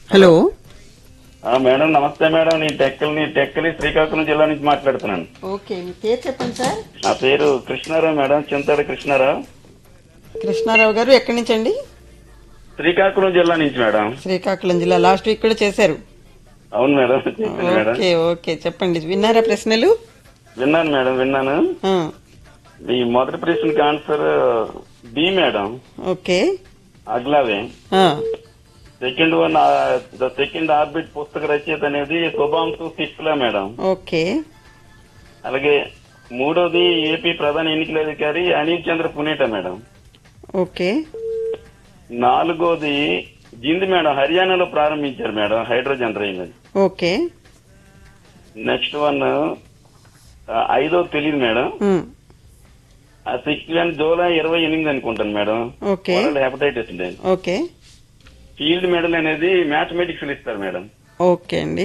Hello. Madam నమస్తే madam. Tekkali Srikakulam జిల్లా నుంచి మాట్లాడుతున్నాను. ఓకే, మీ పేరు చెప్పండి సార్. నా పేరు కృష్ణారావు మేడం, చింతాడ కృష్ణారావు. కృష్ణారావు గారు ఎక్కడి నుంచి అండి? శ్రీకాకుళం జిల్లా నుంచి మేడం. శ్రీకాకుళం జిల్లా. లాస్ట్ వీక్ కూడా చేశారు. అవును మేడం, చెప్పండి మేడం. ఓకే ఓకే, చెప్పండి. విన్నారా ప్రశ్నలు? విన్నాను మేడం, విన్నాను. ఆ, ఈ మొదటి ప్రశ్నకి answer B madam, okay. Aglawe. ఆ, second one the second orbit పుస్తక రచయిత అనేది శుభాంశు శిష్లా మేడం. ఓకే. అలాగే మూడోది ఏపీ ప్రధాన ఎన్నికల అధికారి అనిల్ చంద్ర పునేట మేడం. ఓకే. నాలుగోది జింద్ మేడం, హర్యానాలో ప్రారంభించారు మేడం హైడ్రోజన్ రైలు. ఓకే. నెక్స్ట్ వన్ ఐదోది తెలియదు మేడం. ఉమ్, ఆ సిక్స్త్ వన్ జూలై 28 అనుకుంటాను madam. Okay. World hepatitis day. Okay. Field medal అనేది మ్యాథమెటిక్స్ లో ఇస్తారు మేడం. ఓకే అండి.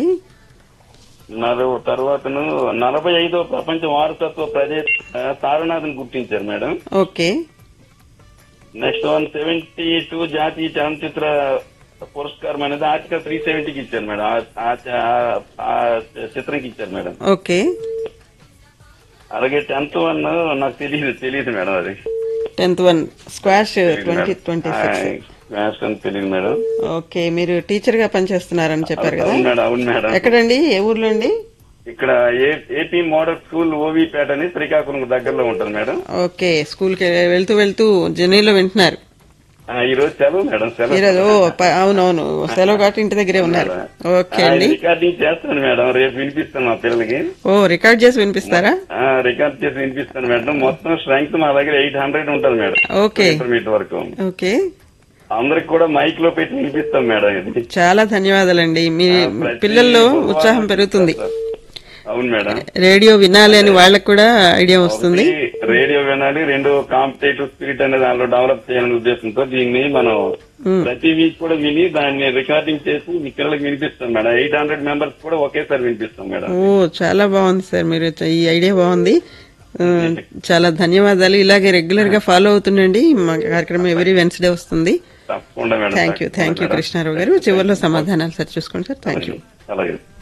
తర్వాత 45వ ప్రపంచ వారసత్వ ప్రదేశ్ సారనాథ్ని గుర్తించారు మేడం. ఓకే. నెక్స్ట్ వన్ 72 జాతీయ చలనచిత్ర పురస్కారం అనేది ఆర్టికల్ 370కి ఇచ్చారు మేడం. ఆ చిత్రంకి ఇచ్చారు మేడం. ఓకే. అలాగే 10th వన్ నాకు తెలియదు మేడం. అది 10th వన్ స్క్వాష్ 2026. తెలియదు మేడం. ఓకే, మీరు టీచర్ గా పనిచేస్తున్నారని చెప్పారు కదా? అవును మేడం, అవును మేడం. ఎక్కడండి, ఏ ఊర్లో అండి? ఇక్కడ ఏపీ మోడల్ స్కూల్ ఓవీపేట అని శ్రీకాకుళం దగ్గరలో ఉంటుంది మేడం. ఓకే, స్కూల్ కి వెళ్తూ వెళ్తూ జర్నీలో వింటున్నారు. ఈ రోజు సెలవు మేడం, ఈరోజు అవునవును సెలవు కాబట్టి ఇంటి దగ్గరే ఉన్నారు. ఓకే అండి. రికార్డింగ్ చేస్తాను మేడం, రేపు వినిపిస్తాను మా పిల్లలకి. ఓ, రికార్డ్ చేసి వినిపిస్తారా? రికార్డ్ చేసి వినిపిస్తాను మేడం. మొత్తం స్ట్రెంగ్త్ మా దగ్గర 800 ఉంటుంది మేడం. ఓకే, ఇంటర్మీడియట్ వరకు. ఓకే. అందరికి కూడా మైక్ లో పెట్టి వినిపిస్తాం మేడం. ఇది చాలా ధన్యవాదాలండి. మీ పిల్లల్లో ఉత్సాహం పెరుగుతుంది. అవును మేడం. రేడియో వినాలి అని వాళ్ళకి కూడా ఐడియా వస్తుంది. రేడియో వినాలి, రెండు కాంపిటేటివ్ స్పిరిట్ అనేది దానిలో డెవలప్ చేయాలనే ఉద్దేశంతో దీన్ని మనం ప్రతి వీక్ కూడా విని దాన్ని రికార్డింగ్ చేసి మీ పిల్లలకి వినిపిస్తాం మేడం. 800 మెంబర్స్ కూడా ఒకేసారి వినిపిస్తాం మేడం. ఓ, చాలా బాగుంది సార్, మీరు ఈ ఐడియా బాగుంది. చాలా ధన్యవాదాలు. ఇలాగే రెగ్యులర్ గా ఫాలో అవుతుండండి. మా కార్యక్రమం ఎవరీ వెన్స్డే వస్తుంది. తప్పకుండా మేడం. థ్యాంక్ యూ కృష్ణారావు గారు. చివరిలో సమాధానాలు సార్ చూసుకోండి సార్. Thank you. అలాగే.